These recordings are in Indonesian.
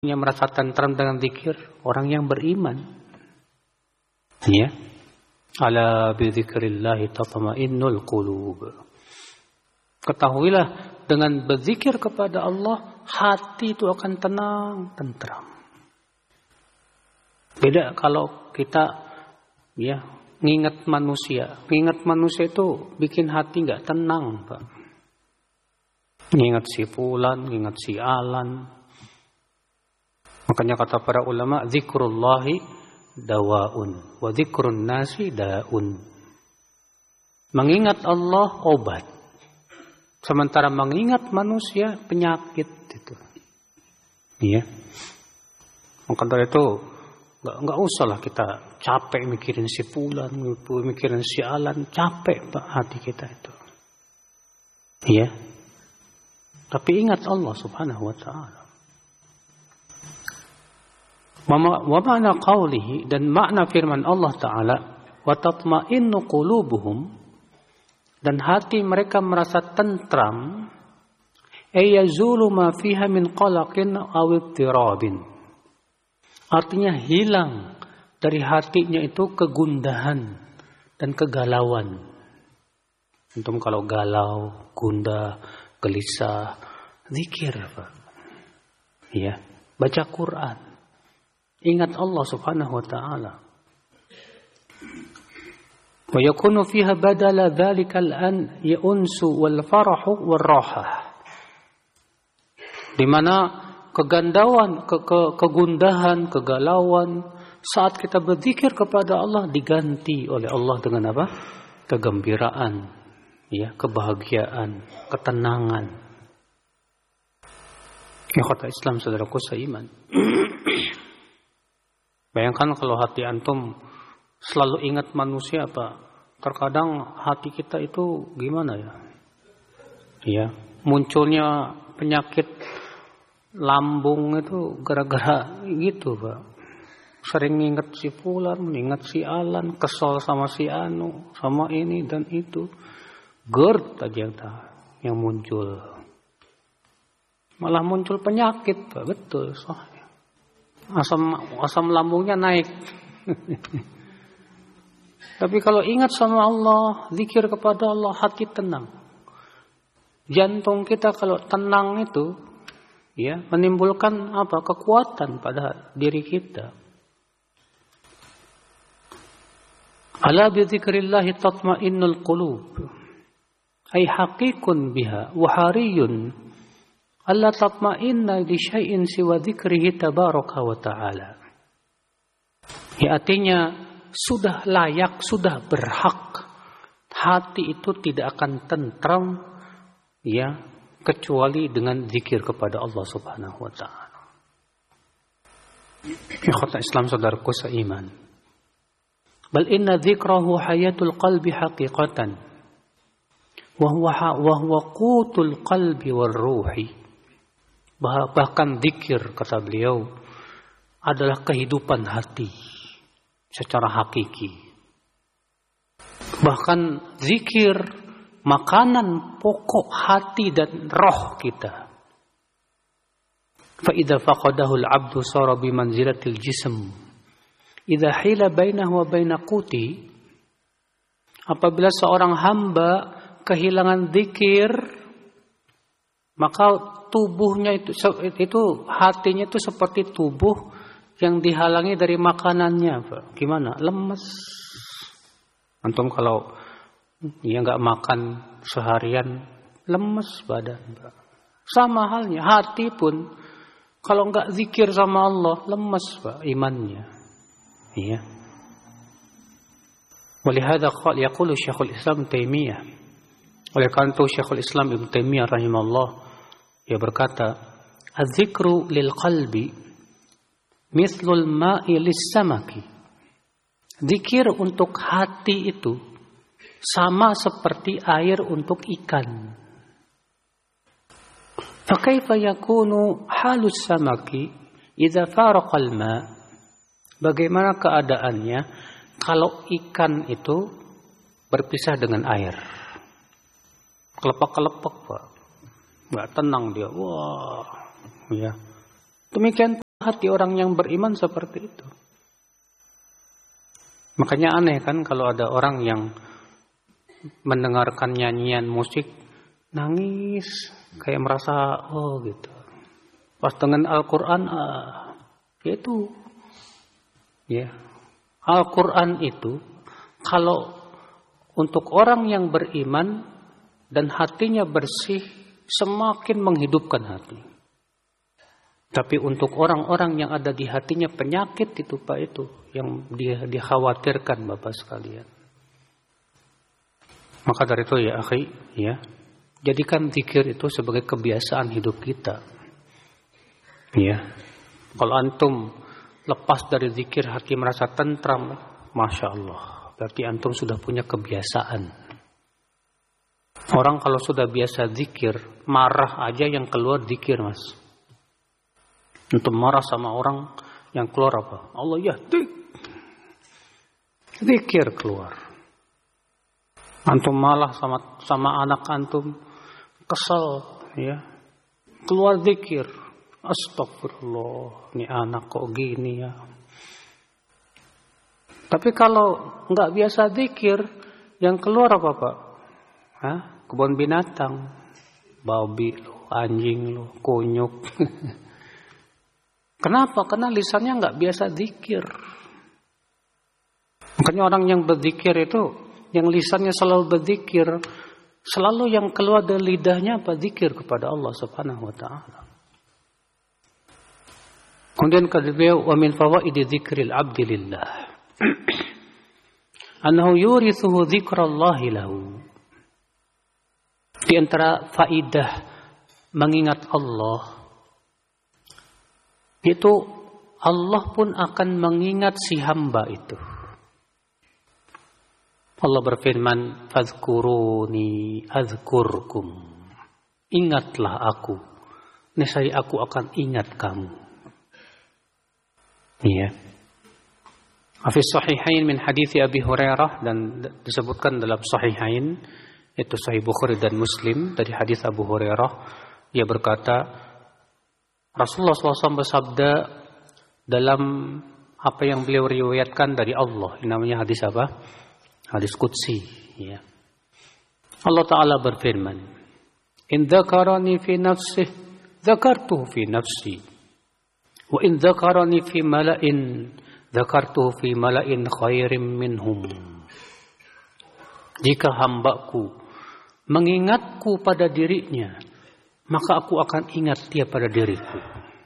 yang merasa tentram dengan zikir orang yang beriman. Ya. Ala bi dzikrillahi tatma'innul qulub. Ketahuilah dengan berzikir kepada Allah hati itu akan tenang, tentram. Beda kalau kita ngingat manusia. Ngingat manusia itu bikin hati enggak tenang, Pak. Ngingat si fulan, ngingat si alan. Makanya kata para ulama, zikrullahi dawaun wa zikrun nasi daun. Mengingat Allah obat. Sementara mengingat manusia penyakit itu. Iya. Maka dari itu enggak usahlah kita capek mikirin si fulan, mikirin si alan, capek Pak hati kita itu. Iya. Tapi ingat Allah Subhanahu wa taala. Wa ma'na qawlihi, dan makna firman Allah Ta'ala, wa tatma'innu qulubuhum, dan hati mereka merasa tentram, yazulu ma fiha min qalaqin aw ittirabin. Artinya hilang dari hatinya itu kegundahan dan kegalauan. Antum kalau galau, gundah, gelisah, zikir, Pak. Ya, baca Quran. Ingat Allah Subhanahu wa taala. Wa yakunu fiha badala dzalikal an yunsu wal farahu war rahah. Di mana kegundahan, kegalauan saat kita berzikir kepada Allah diganti oleh Allah dengan apa? Kegembiraan, ya, kebahagiaan, ketenangan. Ikhwata Islam saudaraku seiman. Bayangkan kalau hati antum selalu ingat manusia, Pak. Terkadang hati kita itu gimana ya? Ya, munculnya penyakit lambung itu gara-gara gitu, Pak. Sering ingat si fulan, ingat si alan, kesel sama si anu, sama ini dan itu. GERD aja yang muncul. Malah muncul penyakit, Pak. Betul, soalnya. Asam lambungnya naik. Tapi kalau ingat sama Allah, zikir kepada Allah, hati tenang. Jantung kita kalau tenang itu, ya, menimbulkan apa? Kekuatan pada diri kita. Ala bi dzikrillah tatma'innul qulub. Ay haqiqun biha wa hariyun alla tatma'inna li syai'in siwa dzikrihi tabaraka wa ta'ala. Ya, artinya sudah layak, sudah berhak hati itu tidak akan tentram, ya, kecuali dengan zikir kepada Allah Subhanahu wa taala. Ikhwata Islam saudaraku seiman. Bal inna dzikrahu hayatul qalbi haqiqatan wa huwa qutul qalbi war ruhi. Bahkan zikir, kata beliau, adalah kehidupan hati secara hakiki. Bahkan zikir makanan pokok hati dan roh kita. Fa idza faqadahu al-'abdu sara bi manzilatil jism. Idza hila bainahu wa baina quti. Apabila seorang hamba kehilangan zikir, maka tubuhnya itu hatinya itu seperti tubuh yang dihalangi dari makanannya, Pak. Gimana? Lemes. Antum kalau ya nggak makan seharian, lemes badan, Pak. Sama halnya hati pun kalau nggak zikir sama Allah, lemes, Pak, imannya. Iya. Walihada yaqulu Syekhul Islam Taimiyah. Oleh karena itu Syekhul Islam Ibnu Taimiyah rahimahullah, ia berkata, "Az-zikru lil qalbi mithlul ma'i lis-samaki." Zikir untuk hati itu sama seperti air untuk ikan. Fa kaifa yakunu halus samaki idza faraqa al-ma'? Bagaimana keadaannya kalau ikan itu berpisah dengan air? Kelepak-kelepak, Pak. Nggak tenang dia. Wah, ya. Demikian hati orang yang beriman seperti itu. Makanya aneh kan kalau ada orang yang mendengarkan nyanyian musik nangis, kayak merasa oh gitu. Pas dengan Al-Quran itu ya. Al-Quran itu kalau untuk orang yang beriman dan hatinya bersih semakin menghidupkan hati. Tapi untuk orang-orang yang ada di hatinya penyakit itu Pak, itu yang dia dikhawatirkan Bapak sekalian. Maka dari itu ya akhi, ya, jadikan zikir itu sebagai kebiasaan hidup kita. Ya. Kalau antum lepas dari zikir hati merasa tentram, Masya Allah, berarti antum sudah punya kebiasaan. Orang kalau sudah biasa zikir, marah aja yang keluar zikir Mas. Untuk marah sama orang yang keluar apa? Allah ya, zikir keluar. Antum malah sama anak antum kesel, ya, keluar zikir. Astagfirullah, ini anak kok gini ya. Tapi kalau nggak biasa zikir, yang keluar apa Pak? Kebun binatang, babi, anjing, kunyuk. Kenapa? Karena lisannya nggak biasa zikir. Makanya orang yang berzikir itu, yang lisannya selalu berzikir, selalu yang keluar dari lidahnya apa? Zikir kepada Allah Subhanahu wa taala. Kemudian kata beliau, wa min fawaidi dzikril abdi lillah annahu yurithuhu dzikrallahi lahu. Di antara faidah mengingat Allah, itu Allah pun akan mengingat si hamba itu. Allah berfirman, fadzkuruni adzkurkum. Ingatlah aku, niscaya aku akan ingat kamu. Iya. Fi sahihain min hadits Abi Hurairah, dan disebutkan dalam sahihain, itu Sahih Bukhari dan Muslim, dari hadis Abu Hurairah, ia berkata, Rasulullah SAW bersabda dalam apa yang beliau riwayatkan dari Allah. Ini namanya hadis apa? Hadis Qudsi. Ya. Allah Ta'ala berfirman, in dzakarani fi nafsih, dzakartuhu fi nafsi. Wa in dzakarani fi mala'in, dzakartuhu fi mala'in khairim minhum. Jika hambaku mengingatku pada dirinya, maka aku akan ingat dia pada diriku.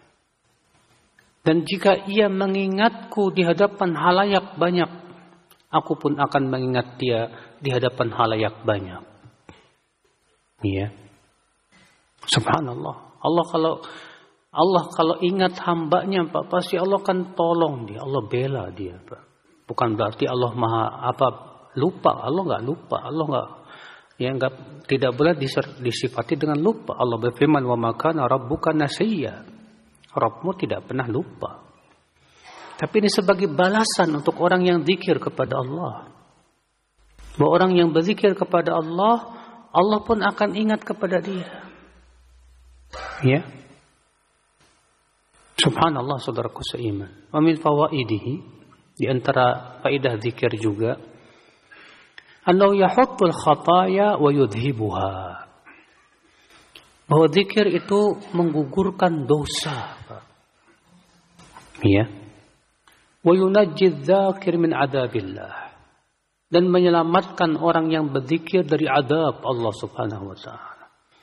Dan jika ia mengingatku di hadapan halayak banyak, aku pun akan mengingat dia di hadapan halayak banyak. Iya. Subhanallah. Allah kalau ingat hambanya, Pak, pasti Allah akan tolong dia, Allah bela dia, Pak. Bukan berarti Allah lupa. Allah enggak lupa. Allah enggak, tidak boleh disifati dengan lupa. Allah berfirman, wa ma kana rabbuka nasiyya. Rabbmu tidak pernah lupa. Tapi ini sebagai balasan untuk orang yang zikir kepada Allah. Bahwa orang yang berzikir kepada Allah, Allah pun akan ingat kepada dia. Ya. Subhanallah, saudaraku seiman. Wa min fawaidihi, di antara faedah zikir juga, annahu yahuttul khataya wa yudhibuha. Bahwa zikir itu menggugurkan dosa. Ya. Wa yunajjidz dzakir min adzabillah. Dan menyelamatkan orang yang berzikir dari azab Allah Subhanahu wa taala.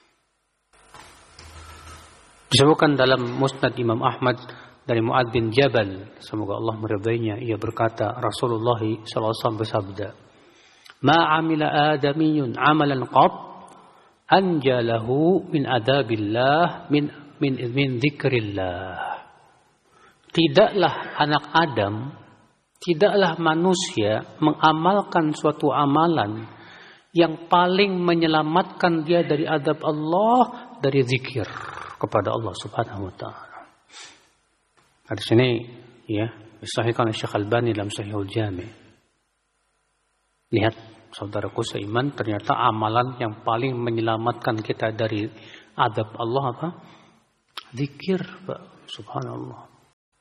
Disebutkan dalam Musnad Imam Ahmad dari Mu'adz bin Jabal, semoga Allah meridainya, ia berkata, Rasulullah SAW bersabda, ma amila adamiyun amalan qat anjalahu min adabillah min dzikrillah. Tidaklah anak Adam, tidaklah manusia mengamalkan suatu amalan yang paling menyelamatkan dia dari azab Allah dari zikir kepada Allah Subhanahu wa taala. Di sini ya, disahihkan oleh Syekh Albani dalam Sahihul Jami'. Lihat saudaraku seiman, ternyata amalan yang paling menyelamatkan kita dari azab Allah apa? Zikir, Pak. Subhanallah.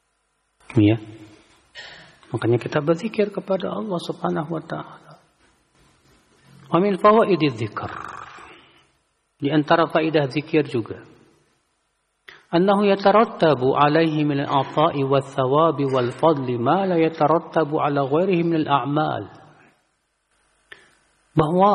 Ya. Makanya kita berzikir kepada Allah Subhanahu wa taala. Wa min fawaidiz dzikr. Di antara faedah zikir juga. Annahu yatarattabu alaihi min al-'ata'i wath-thawabi wal-fadli ma la yatarattabu ala ghairihi min al-a'mal. Bahwa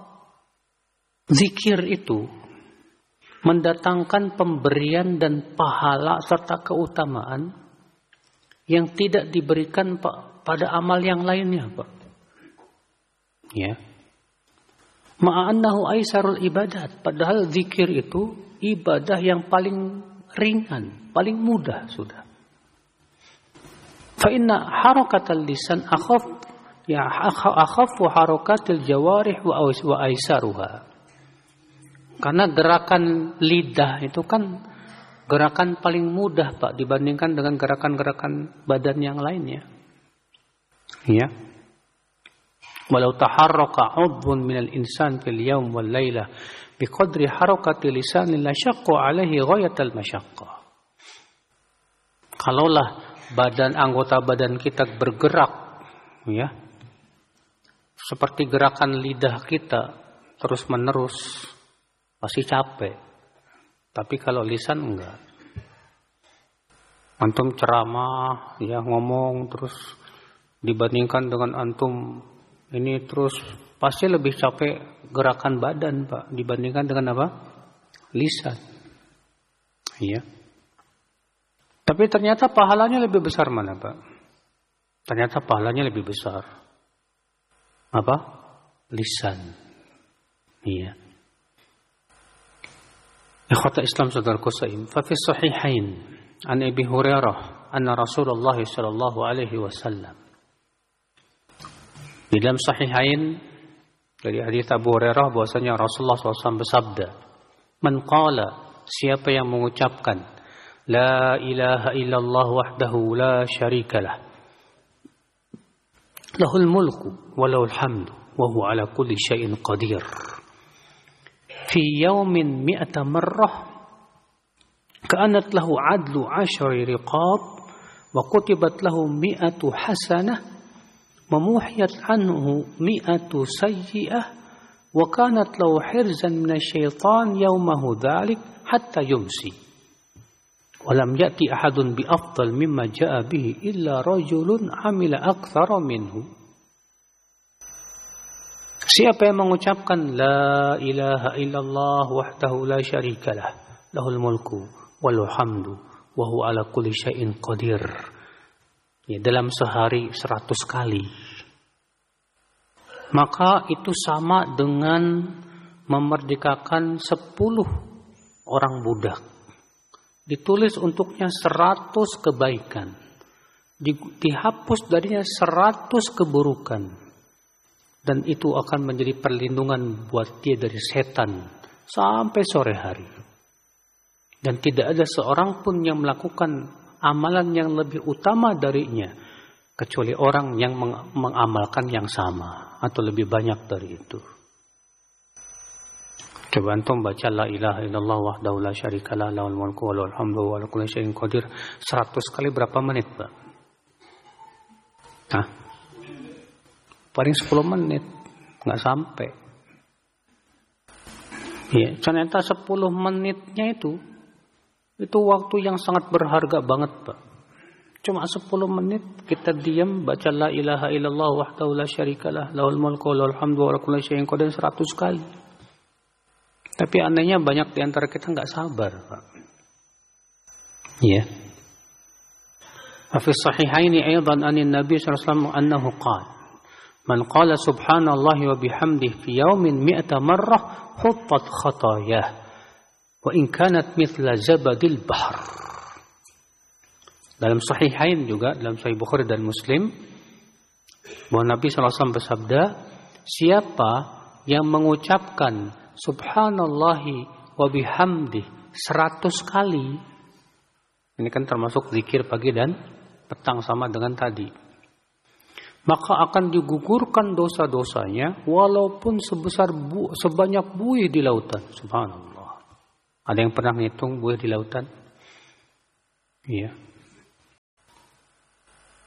zikir itu mendatangkan pemberian dan pahala serta keutamaan yang tidak diberikan pada amal yang lainnya, Pak. Ya. Ma'annahu aisarul ibadat, padahal zikir itu ibadah yang paling ringan, paling mudah sudah. Fa inna harakatal lisan akhafu harakatil jawarih wa aisaruha. Karena gerakan lidah itu kan gerakan paling mudah, Pak, dibandingkan dengan gerakan-gerakan badan yang lainnya. Ya. Walau taharraka 'udhun minal insan fil yawm wal lailah biqadri harakati lisanil la syaqqa 'alaihi ghayatal masyaqqah. Kalaulah anggota badan kita bergerak, ya, seperti gerakan lidah kita terus-menerus, pasti capek. Tapi kalau lisan enggak. Antum ceramah, ya, ngomong terus dibandingkan dengan antum ini terus pasti lebih capek gerakan badan, Pak, dibandingkan dengan apa? Lisan. Iya. Tapi ternyata pahalanya lebih besar mana, Pak? Ternyata pahalanya lebih besar. Apa? Lisan. Iya. Ikhwata Islam saudaraku saim, fa fi sahihain an Abi Hurairah anna Rasulullah sallallahu alaihi wasallam. Di dalam sahihain dari hadis Abu Hurairah bahwasanya Rasulullah SAW bersabda, "Man qala, siapa yang mengucapkan la ilaha illallah wahdahu la syarikalah, lahul mulku wa lahul hamdu wa huwa ala kulli syai'in qadir." Fi yawmin mi'ata marrah ka'anat lahu 'adlu 'ashri riqab wa kutibat lahu mi'atu hasanah wa muhiyat anhu mi'atu sayyi'ah wa kanat lahu hirzan minasyaitan yawmahu dhalik hatta yumsi wa lam ya'ti ahadun bi afdal mimma ja'a bihi illa rajulun 'amila aktsara minhu. Siapa yang mengucapkan la ilaha illallah wahdahu la syarikalah, lahul mulku walul hamdu wa huwa ala kulli syai'in qadir, ya, dalam sehari 100 kali, maka itu sama dengan memerdekakan 10 orang budak. Ditulis untuknya 100 kebaikan, dihapus darinya 100 keburukan. Dan itu akan menjadi perlindungan buat dia dari setan sampai sore hari. Dan tidak ada seorang pun yang melakukan amalan yang lebih utama darinya, kecuali orang yang mengamalkan yang sama atau lebih banyak dari itu. Coba antum baca la ilaha illallah wahdahu la syarikalah lahul mulku wa lahul hamdu wa ala kulli syai'in qadir 100 kali berapa menit, Pak? Hah? Paling 10 menit, nggak sampai. Ya, ternyata 10 menitnya itu waktu yang sangat berharga banget, Pak. Cuma 10 menit kita diam baca la ilaha illallah wahdahu la syarikalah lahul mulku wa lahul hamdu wa ala kulli syai'in qadir 100 kali. Tapi anehnya banyak di antara kita nggak sabar, Pak. Ya. Fi sahihaini aidan anin Nabi sallallahu alaihi wasallam annahu qala Man qala subhanallahi wa bihamdihi fi yawmin mi'ata marrah huttat khatayah wa in kanat mithla zabadil bahr. Dalam sahihain juga, dalam Sahih Bukhari dan Muslim, bahwa Nabi SAW bersabda, siapa yang mengucapkan subhanallahi wa bihamdihi 100 kali, ini kan termasuk zikir pagi dan petang sama dengan tadi, maka akan digugurkan dosa-dosanya walaupun sebanyak buih di lautan. Subhanallah. Ada yang pernah ngitung buih di lautan? Iya.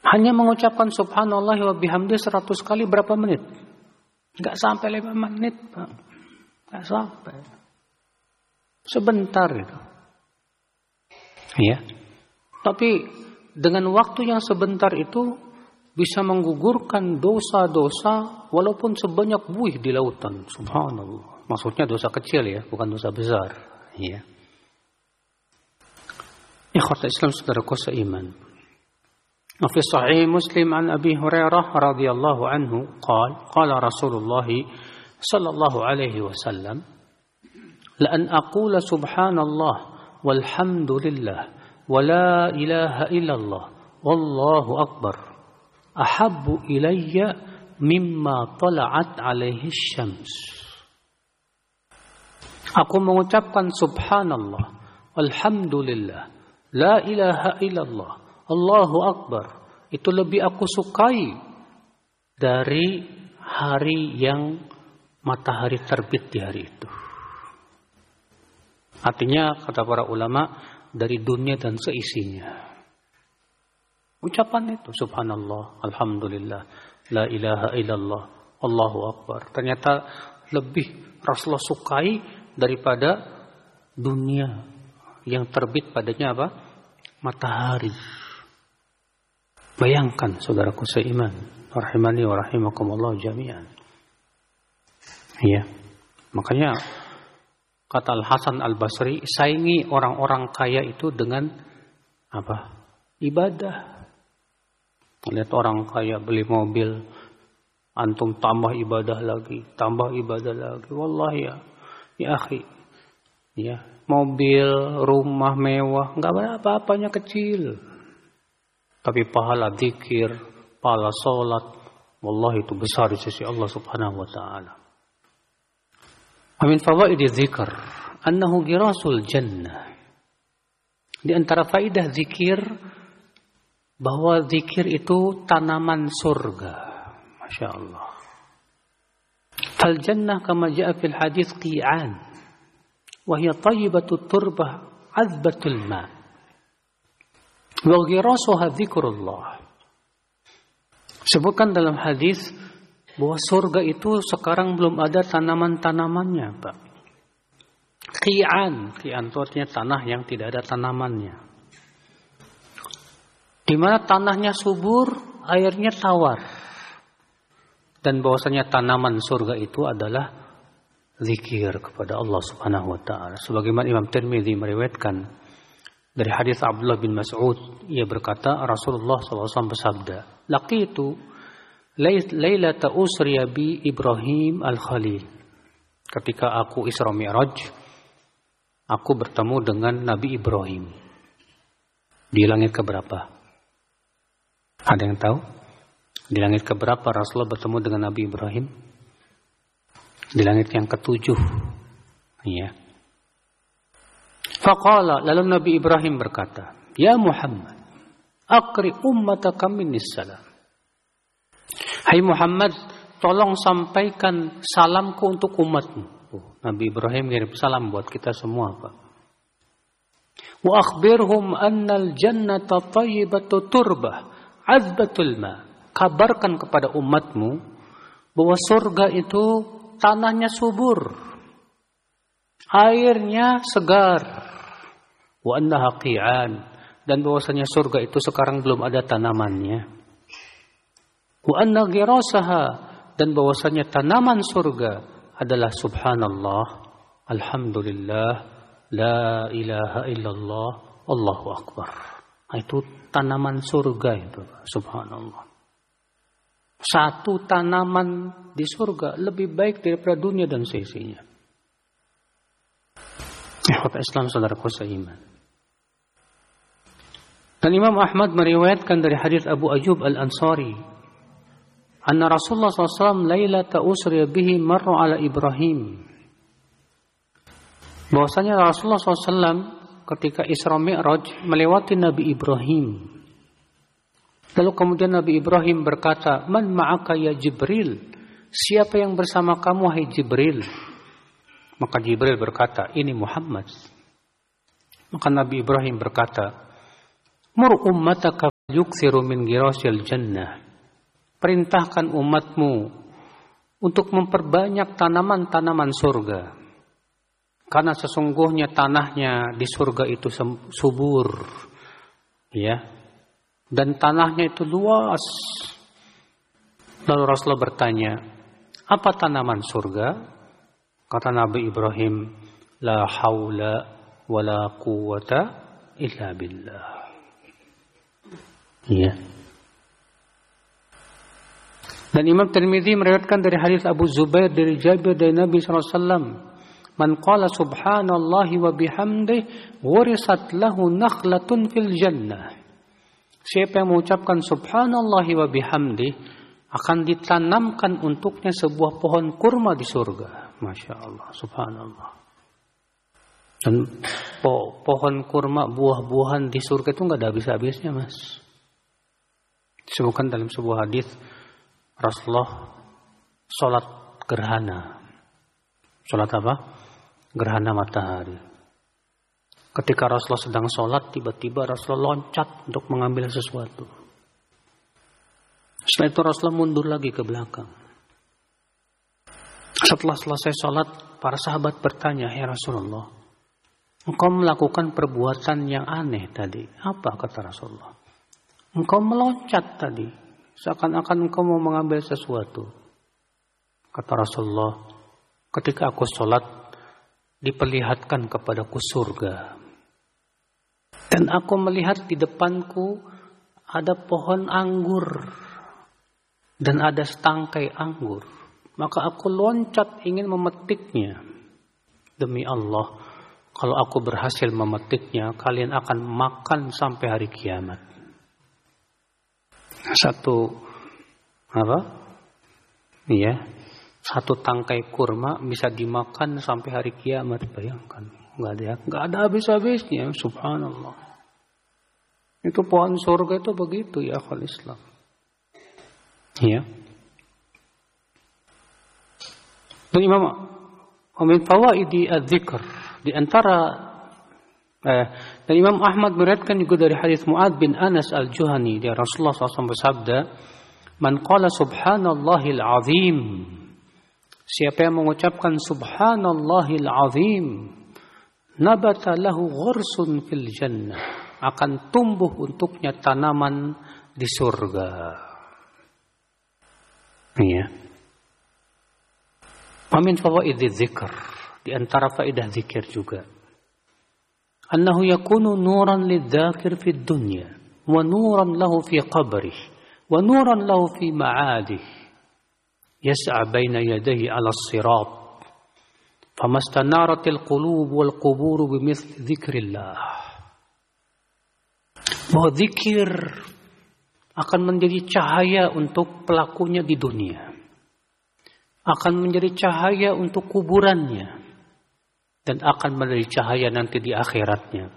Hanya mengucapkan subhanallah wa bihamdi 100 kali berapa menit? Enggak sampai 5 menit, Pak. Enggak sampai. Sebentar itu. Ya. Tapi dengan waktu yang sebentar itu bisa menggugurkan dosa-dosa walaupun sebanyak buih di lautan. Subhanallah. Maksudnya dosa kecil ya, bukan dosa besar. Ya. Ikhwatul Islam saudaraku seiman. وفي صحيح مسلم عن أبي هريرة رضي الله عنه قال رسول الله صلى الله عليه وسلم لأن أقول سبحان الله والحمد لله ولا إله إلا الله والله أكبر أحب إلي مما طلعت عليه الشمس. Aku mengucapkan subhanallah walhamdulillah la ilaha illallah Allahu Akbar, itu lebih aku sukai dari hari yang matahari terbit di hari itu. Artinya kata para ulama dari dunia dan seisinya. Ucapan itu subhanallah, alhamdulillah, la ilaha illallah, Allahu Akbar. Ternyata lebih Rasulullah sukai daripada dunia yang terbit padanya apa? Matahari. Bayangkan saudaraku seiman, rahimani wa rahimakumullah jami'an. Ya. Makanya kata Al-Hasan Al-Basri, saingi orang-orang kaya itu dengan apa? Ibadah. Lihat orang kaya beli mobil, antum tambah ibadah lagi. Wallahi ya akhi. Ya, mobil, rumah mewah, enggak berapa apanya kecil. Tapi pahala zikir, pahala salat, wallahi itu besar di sisi Allah Subhanahu wa taala. Min fawaidi dzikr annahu girasul jannah. Di antara faidah zikir bahwa zikir itu tanaman surga. Masya Allah. Fal jannah kama jaa fil hadits qi'an wa hiya tayyibatut turbah 'azbatul ma'. Wa ghirasuha dzikrullah. Sebutkan dalam hadis bahwa surga itu sekarang belum ada tanaman-tanamannya, Pak. Qi'an itu artinya tanah yang tidak ada tanamannya. Di mana tanahnya subur, airnya tawar. Dan bahwasanya tanaman surga itu adalah zikir kepada Allah Subhanahu wa taala. Sebagaimana Imam Tirmidzi meriwayatkan dari hadis Abdullah bin Mas'ud, ia berkata Rasulullah SAW bersabda, laqitu lailata usriya bi Ibrahim al-Khalil. Ketika aku Isra Mi'raj, aku bertemu dengan Nabi Ibrahim. Di langit keberapa? Ada yang tahu? Di langit keberapa Rasulullah bertemu dengan Nabi Ibrahim? Di langit yang ke-7. Iya. Faqala, lalu Nabi Ibrahim berkata, Ya Muhammad, aqri ummataka minnis salam. Hai Muhammad, tolong sampaikan salamku untuk umatmu. Nabi Ibrahim ngirim salam buat kita semua, Pak. Wa akhbirhum annal jannata tayyibatu turbah, azbatul ma. Kabarkan kepada umatmu bahwa surga itu tanahnya subur, airnya segar. Wa annaha qi'an, dan bahwasanya surga itu sekarang belum ada tanamannya. Wa anna ghirasaha, dan bahwasanya tanaman surga adalah subhanallah, alhamdulillah, la ilaha illallah, Allahu akbar. Itu tanaman surga itu, subhanallah. Satu tanaman di surga lebih baik daripada dunia dan seisinya. Ikhwat Islam saudaraku seiman. Dan Imam Ahmad meriwayatkan dari hadis Abu Ayyub Al-Ansari, anna Rasulullah SAW lailata usriya bihi marra ala Ibrahim. Bahwasanya Rasulullah SAW ketika Isra Mi'raj melewati Nabi Ibrahim. Lalu kemudian Nabi Ibrahim berkata, Man ma'aka ya Jibril? Siapa yang bersama kamu hai Jibril? Maka Jibril berkata, ini Muhammad. Maka Nabi Ibrahim berkata, Mur ummataka yukthiru min ghirasil jannah. Perintahkan umatmu untuk memperbanyak tanaman-tanaman surga. Karena sesungguhnya tanahnya di surga itu subur. Ya. Dan tanahnya itu luas. Lalu Rasulullah bertanya, apa tanaman surga? Kata Nabi Ibrahim, la haula wa la quwwata illa billah. Ya. Dan Imam Tirmidzi meriwayatkan dari hadis Abu Zubair dari Jabir dari Nabi SAW, man qala subhanallahi wa bihamdihi wurisat lahu nakhlatun fil jannah. Siapa yang mengucapkan subhanallahi wa bihamdihi akan ditanamkan untuknya sebuah pohon kurma di surga. Masya Allah, subhanallah. Dan pohon kurma, buah-buahan di surga itu nggak ada habis-habisnya, Mas. Disebutkan dalam sebuah hadis Rasulullah sholat gerhana. Sholat apa? Gerhana matahari. Ketika Rasulullah sedang sholat, tiba-tiba Rasulullah loncat untuk mengambil sesuatu. Setelah itu Rasulullah mundur lagi ke belakang. Setelah selesai sholat, para sahabat bertanya, ya Rasulullah, engkau melakukan perbuatan yang aneh tadi. Apa kata Rasulullah? Engkau meloncat tadi, seakan-akan engkau mau mengambil sesuatu. Kata Rasulullah, ketika aku sholat, diperlihatkan kepadaku surga. Dan aku melihat di depanku ada pohon anggur. Dan ada setangkai anggur. Maka aku loncat ingin memetiknya. Demi Allah, kalau aku berhasil memetiknya, kalian akan makan sampai hari kiamat. Satu tangkai kurma bisa dimakan sampai hari kiamat. Bayangkan, nggak ada habis-habisnya. Subhanallah. Itu pohon surga itu begitu ya akhwal Islam. Ya. Dan min fawaidi adzikr di antara dan Imam Ahmad meriwayatkan juga dari hadis Mu'adz bin Anas al-Juhani dari Rasulullah SAW bersabda, man qala subhanallahil azim, siapa yang mengucapkan subhanallahil azim, nabata lahu ghursun fil jannah, akan tumbuh untuknya tanaman di surga. Ya. Wa min fawaidzi dzikr, di antara faedah zikir juga, annahu yakunu nuran lidzakir fid dunya wa nuran lahu fi qabrihi wa nuran lahu fi ma'adihi yas'a baina yadayhi 'ala as-sirat famastanarat al-qulub wal qubur bimithli dzikrillah. Bahwa zikir akan menjadi cahaya untuk pelakunya di dunia, akan menjadi cahaya untuk kuburannya, dan akan menjadi cahaya nanti di akhiratnya.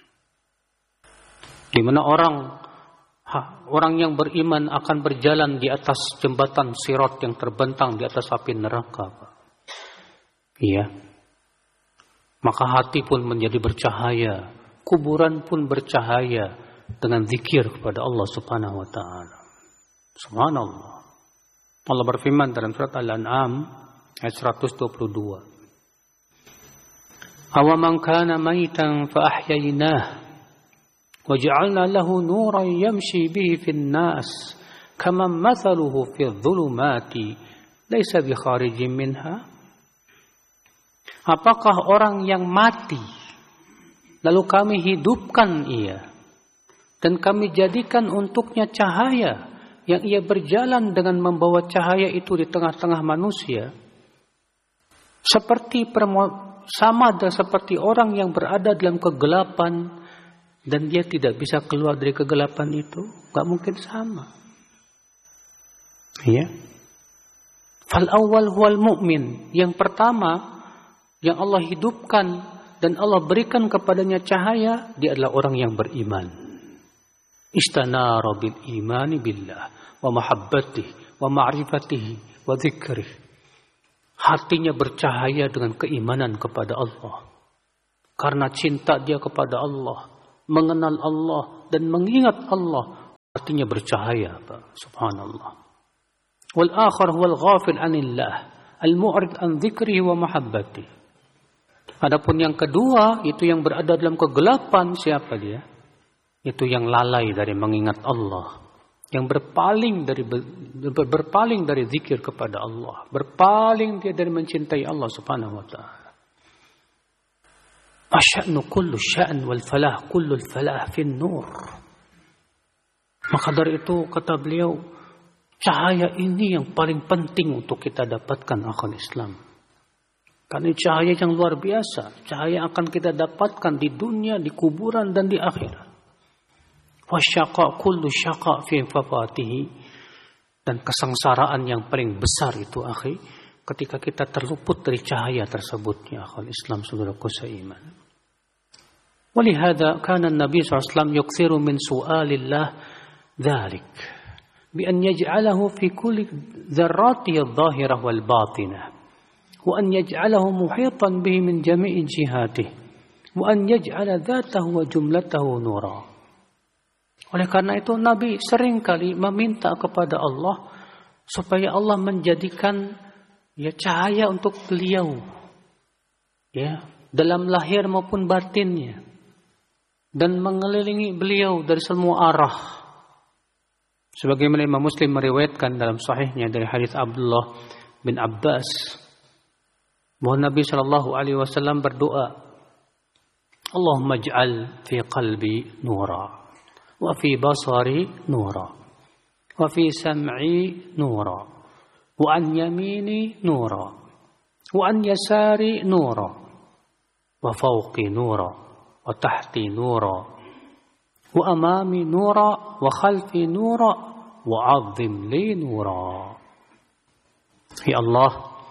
Di mana orang yang beriman akan berjalan di atas jembatan sirat yang terbentang di atas api neraka. Iya. Maka hati pun menjadi bercahaya, kuburan pun bercahaya dengan zikir kepada Allah Subhanahu wa taala. Subhanallah. Allah berfirman dalam surat Al-An'am ayat 122. Awaman kana maitan fa ahyaynah wa ja'alna lahu nuran yamshi bihi fin nas kaman mathaluhu fi dhulumati laysa bi kharijin minha. Apakah orang yang mati lalu kami hidupkan ia dan kami jadikan untuknya cahaya yang ia berjalan dengan membawa cahaya itu di tengah-tengah manusia, sama seperti orang yang berada dalam kegelapan dan dia tidak bisa keluar dari kegelapan itu, nggak mungkin sama. Ya. Fal awal huwal mu'min, yang pertama yang Allah hidupkan dan Allah berikan kepadanya cahaya, dia adalah orang yang beriman. Istanara bil imani billah wa mahabbatihi wa ma'rifatihi wa dzikrih. Hatinya bercahaya dengan keimanan kepada Allah. Karena cinta dia kepada Allah, mengenal Allah dan mengingat Allah, artinya bercahaya, Pak. Subhanallah. Wal akhar huwal ghafil anillah, al-mu'rid an dzikrihi wa mahabbati. Adapun yang kedua, itu yang berada dalam kegelapan, siapa dia? Itu yang lalai dari mengingat Allah, yang berpaling dari zikir kepada Allah, berpaling dia dari mencintai Allah Subhanahu wa taala. Asya'nu kullu sya'n wal falah kullu falah fin nur. Maka dari itu kata beliau, cahaya ini yang paling penting untuk kita dapatkan akhul Islam. Karena cahaya yang luar biasa, cahaya yang akan kita dapatkan di dunia, di kuburan dan di akhirat. Wasyaqa kullu syaqa fi fafatihi, dan kesengsaraan yang paling besar itu akhi, ketika kita terluput dari cahaya tersebut, ya akhul Islam, saudaraku seiman. ولهذا كان النبي صلى الله عليه وسلم يكثر من سؤال الله ذلك بأن يجعله في كل ذراته الظاهرة والباطنة وأن يجعله محيطا به من جميع جهاته وأن يجعل ذاته وجملته نورا. Oleh karena itu Nabi seringkali meminta kepada Allah supaya Allah menjadikan cahaya untuk beliau, dalam lahir maupun batinnya, dan mengelilingi beliau dari semua arah. Sebagaimana Imam Muslim meriwayatkan dalam sahihnya dari hadis Abdullah bin Abbas, bahwa Nabi sallallahu alaihi wasallam berdoa, Allahumma ij'al fi qalbi nura, wa fi basari nura, wa fi sam'i nura, wa an yamini nura, wa an yasari nura, wa fawqi nura, wa tahti nura, wa amami nura, wa khalfi nura, wa 'azzim li nura. Ya Allah,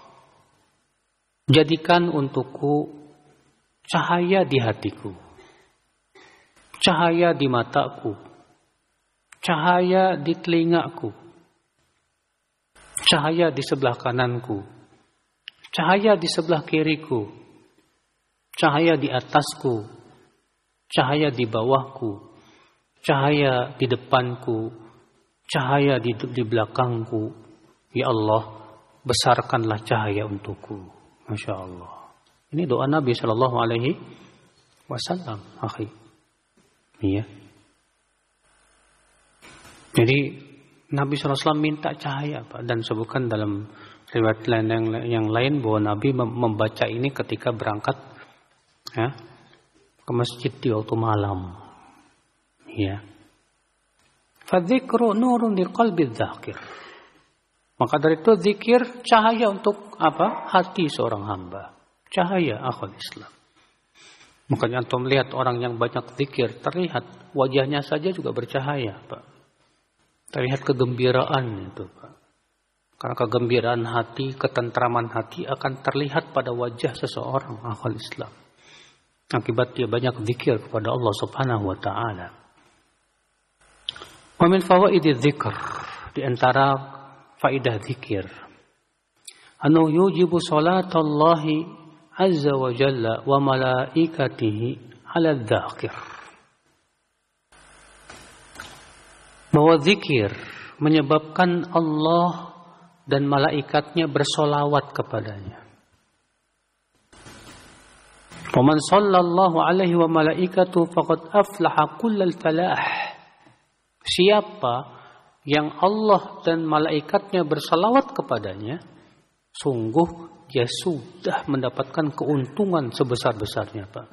jadikan untukku cahaya di hatiku, cahaya di mataku, cahaya di telingaku, cahaya di sebelah kananku, cahaya di sebelah kiriku, cahaya di atasku, cahaya di bawahku, cahaya di depanku, cahaya di belakangku. Ya Allah, besarkanlah cahaya untukku. Masya Allah. Ini doa Nabi Shallallahu Alaihi Wasallam, akhi. Iya. Jadi Nabi SAW minta cahaya, Pak, dan sebutkan dalam riwayat yang lain bahwa Nabi membaca ini ketika berangkat ke masjid di waktu malam. Ya. Fadzikru nurun di qalbi dzakir. Maka dari itu zikir cahaya untuk apa? Hati seorang hamba. Cahaya akhul Islam. Makanya antum melihat orang yang banyak zikir, terlihat wajahnya saja juga bercahaya, Pak. Terlihat kegembiraan itu, Pak. Karena kegembiraan hati, ketentraman hati akan terlihat pada wajah seseorang akhul Islam. Akibat dia banyak zikir kepada Allah Subhanahu wa taala. Wa min fawaididz dzikr, di antara faidah zikir, annahu yujibu salatallahi azza wa jalla wa malaikatihi 'ala dzakir. Bahwa zikir menyebabkan Allah dan malaikatnya bersolawat kepadanya. Waman sallallahu alaihi wa malaikatuhu faqad aflaha kullal falah. Siapa yang Allah dan malaikatnya bersalawat kepadanya, sungguh dia sudah mendapatkan keuntungan sebesar-besarnya, Pak.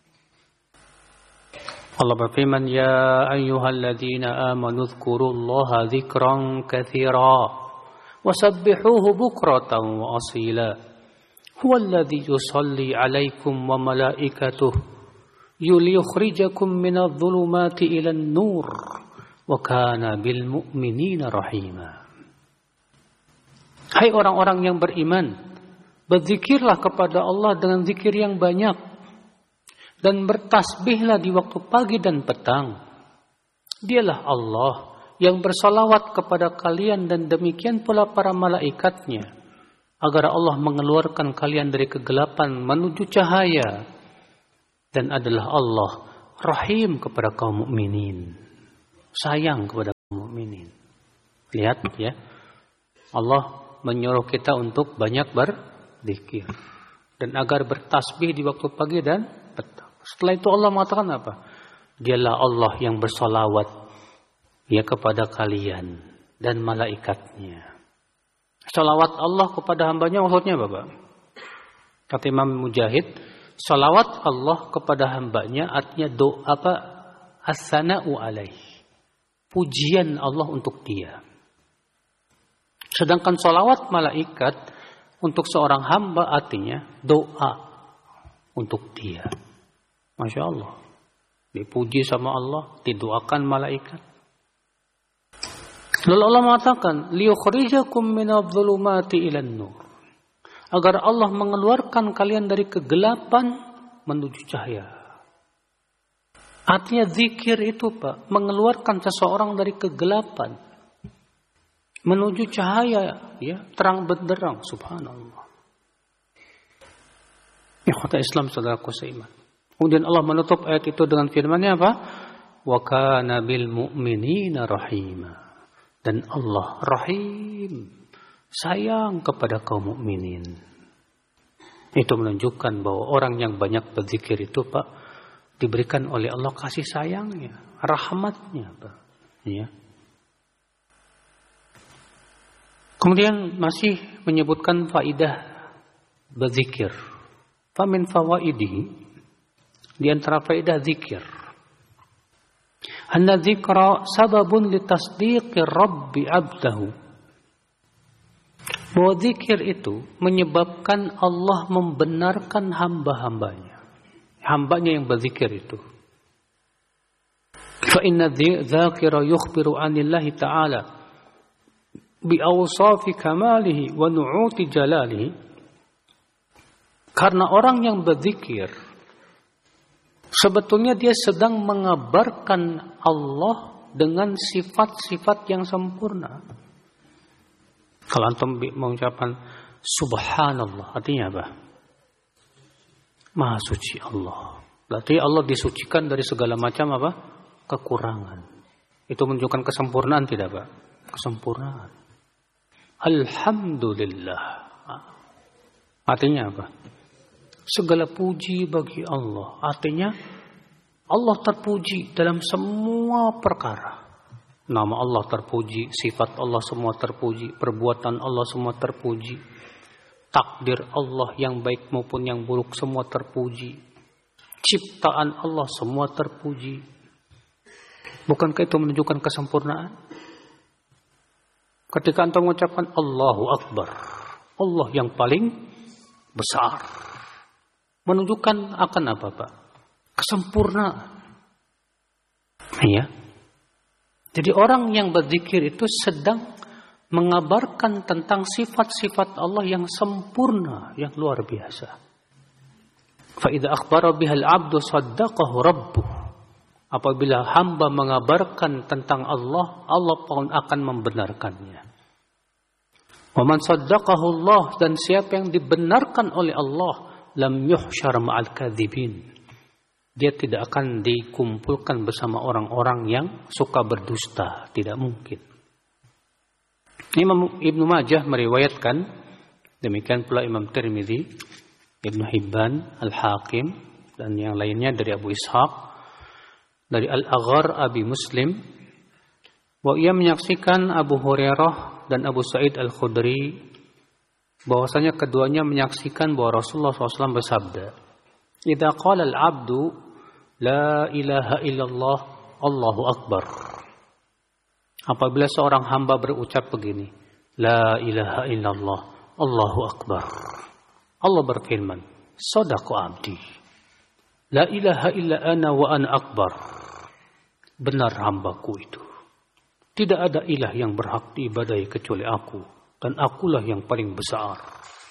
Allah berfirman, ya ayyuhalladzina amanu dzkurullaha dzikran katsira wasabbihuhu bukratan wa asila. Huwallazi yusalli 'alaikum wa malaikatuhu liyukhrijakum minadh dhulumati ilan nur wa kana bil mu'minina rahima. Hai orang-orang yang beriman, berzikirlah kepada Allah dengan zikir yang banyak dan bertasbihlah di waktu pagi dan petang. Dialah Allah yang bersalawat kepada kalian dan demikian pula para malaikatnya, agar Allah mengeluarkan kalian dari kegelapan menuju cahaya, dan adalah Allah rahim kepada kaum mukminin, sayang kepada mu'minin. Lihat ya. Allah menyuruh kita untuk banyak berzikir dan agar bertasbih di waktu pagi dan petang. Setelah itu Allah mengatakan apa? Dialah Allah yang bersolawat ya kepada kalian dan malaikatnya. Solawat Allah kepada hambanya maksudnya apa, Pak? Kata Imam Mujahid, solawat Allah kepada hambanya artinya doa as-sana'u alaih, pujian Allah untuk dia. Sedangkan solawat malaikat untuk seorang hamba artinya doa untuk dia. Masya Allah. Dipuji sama Allah, didoakan malaikat. Lalu Allah mengatakan, liyukhrijakum minadh-dhulumati ilan nur. Agar Allah mengeluarkan kalian dari kegelapan menuju cahaya. Artinya zikir itu, Pak, mengeluarkan seseorang dari kegelapan menuju cahaya, ya, terang benderang, subhanallah. Ya, kata Islam saudaraku seiman. Kemudian Allah menutup ayat itu dengan firman-Nya apa? Wa kana bil mu'minina rahima. Dan Allah rahim, sayang kepada kaum mukminin. Itu menunjukkan bahwa orang yang banyak berzikir itu, Pak, diberikan oleh Allah kasih sayangnya, rahmatnya, Pak. Ya. Kemudian masih menyebutkan faidah berzikir. Famin fawaidihi, di antara faidah zikir, anna dzikra sababun litasdiqir rabbi abdahu. Bahwa zikir itu menyebabkan Allah membenarkan hamba-hambanya. Hambanya yang berzikir itu. Fa inna dzakira yukhbiru anillahi ta'ala bi awsafi kamalihi wa nu'uti jalalihi. Karena orang yang berzikir sebetulnya dia sedang mengabarkan Allah dengan sifat-sifat yang sempurna. Kalau antum mengucapkan subhanallah, artinya apa? Maha suci Allah. Berarti Allah disucikan dari segala macam apa? Kekurangan. Itu menunjukkan kesempurnaan tidak, Pak? Kesempurnaan. Alhamdulillah. Artinya apa? Segala puji bagi Allah. Artinya Allah terpuji dalam semua perkara. Nama Allah terpuji, sifat Allah semua terpuji, perbuatan Allah semua terpuji. Takdir Allah yang baik maupun yang buruk semua terpuji. Ciptaan Allah semua terpuji. Bukankah itu menunjukkan kesempurnaan? Ketika antum mengucapkan Allahu Akbar, Allah yang paling besar, menunjukkan akan apa, Pak? Kesempurnaan. Ya. Jadi orang yang berzikir itu sedang mengabarkan tentang sifat-sifat Allah yang sempurna, yang luar biasa. Fa idza akhbara bihal 'abdu saddaqahu rabbuh. Apabila hamba mengabarkan tentang Allah, Allah pun akan membenarkannya. Wa man saddaqahu Allah, dan siapa yang dibenarkan oleh Allah, lam yuhsyar ma'al kadzibin. Dia tidak akan dikumpulkan bersama orang-orang yang suka berdusta. Tidak mungkin. Imam Ibnu Majah meriwayatkan, demikian pula Imam Tirmidzi, Ibnu Hibban, Al-Hakim, dan yang lainnya dari Abu Ishaq, dari Al-Aghar Abi Muslim, bahwa ia menyaksikan Abu Hurairah dan Abu Sa'id Al-Khudri, bahwasanya keduanya menyaksikan bahwa Rasulullah SAW bersabda, idza qala al-'abdu la ilaha illallah Allahu akbar. Apabila seorang hamba berucap begini, la ilaha illallah Allahu akbar, Allah berfirman, shadaqa 'abdi. La ilaha illa ana wa ana akbar. Benar hambaku itu. Tidak ada ilah yang berhak diibadahi kecuali aku, dan akulah yang paling besar.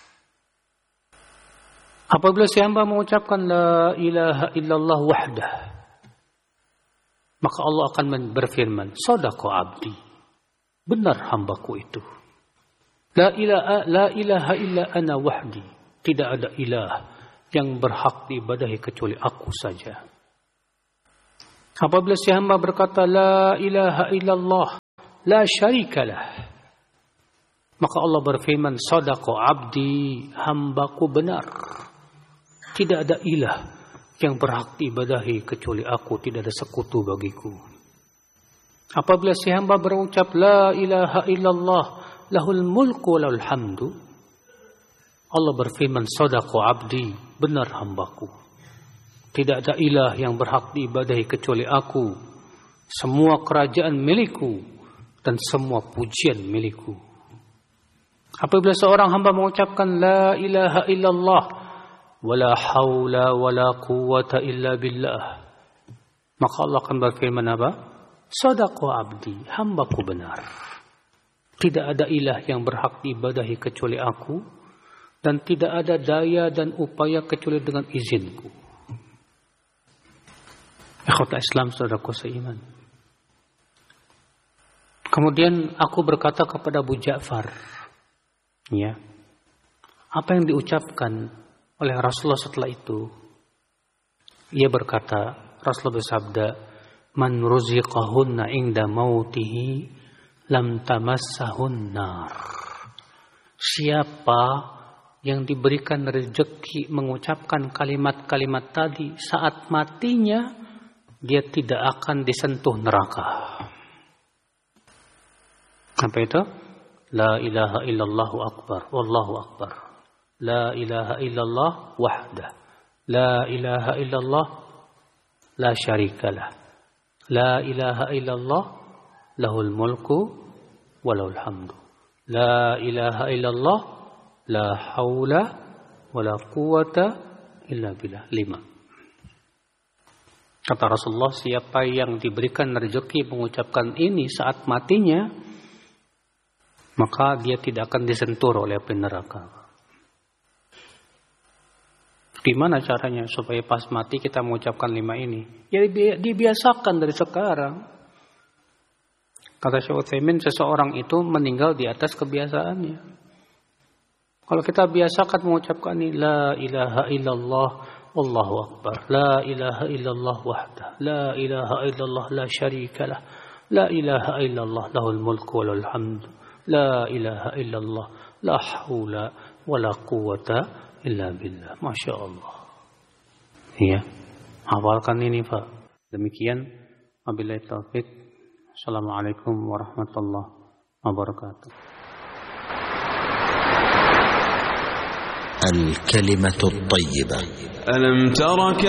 Apabila si hamba mengucapkan la ilaha illallah wahdah, maka Allah akan berfirman, shadaqa 'abdi. Benar hambaku itu. La ilaha illa ana wahdi. Tidak ada ilah yang berhak diibadahi kecuali aku saja. Apabila si hamba berkata la ilaha illallah la syarikalah. Maka Allah berfirman, sadaqa abdi, hambaku benar. Tidak ada ilah yang berhak diibadahi kecuali aku, tidak ada sekutu bagiku. Apabila si hamba berucap la ilaha illallah lahul mulku wa lahul hamdu, Allah berfirman, sadaqa abdi, benar hambaku. Tidak ada ilah yang berhak diibadahi kecuali aku. Semua kerajaan milikku dan semua pujian milikku. Apabila seorang hamba mengucapkan la ilaha illallah wala haula wala quwwata illa billah, maka Allah akan berfirman apa? Sadaqa abdi, hambaku benar. Tidak ada ilah yang berhak diibadahi kecuali aku, dan tidak ada daya dan upaya kecuali dengan izinku. Ikhwatul Islam, saudaraku seiman. Kemudian aku berkata kepada Abu Ja'far, ya, apa yang diucapkan oleh Rasulullah setelah itu? Ia berkata, Rasulullah bersabda, man ruziqahunna inda mautihi lam tamassahun nar. Siapa yang diberikan rezeki mengucapkan kalimat-kalimat tadi saat matinya, dia tidak akan disentuh neraka. Apa itu? La ilaha illallah akbar, wallahu akbar. La ilaha illallah wahdah. La ilaha illallah la syarikalah. La ilaha illallah lahul mulku wa lahul hamdu. La ilaha illallah la haula wa la quwwata illa billah. 5. Kata Rasulullah, siapa yang diberikan rezeki mengucapkan ini saat matinya, maka dia tidak akan disentuh oleh api neraka. Gimana caranya supaya pas mati kita mengucapkan 5 ini? Ya dibiasakan dari sekarang. Kata Syekh Utsaimin, seseorang itu meninggal di atas kebiasaannya. Kalau kita biasakan mengucapkan ini, la ilaha illallah wallahu akbar, la ilaha illallah wahdah, la ilaha illallah la syarikalah, la ilaha illallah lahul mulku wa lahul hamdu, la ilaha illallah la haula wa la quwwata illa billah. Masya Allah. Iya, hafalkan ini Pak. Demikian, wabillahi taufik. Assalamualaikum warahmatullahi wabarakatuh. الكلمة الطيبة. ألم ترك